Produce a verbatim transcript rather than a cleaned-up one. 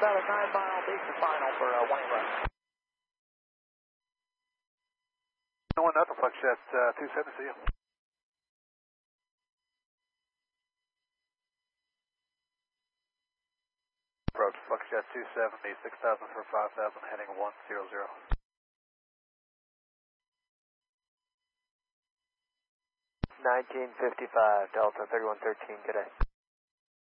about a nine mile decent final for uh, Wayne Rush. No one, nothing, Flux Jet uh, two seven, see you. Approach Flux Jet two seventy, six thousand for five thousand, heading one zero zero. nineteen fifty-five, Delta thirty-one thirteen, good day.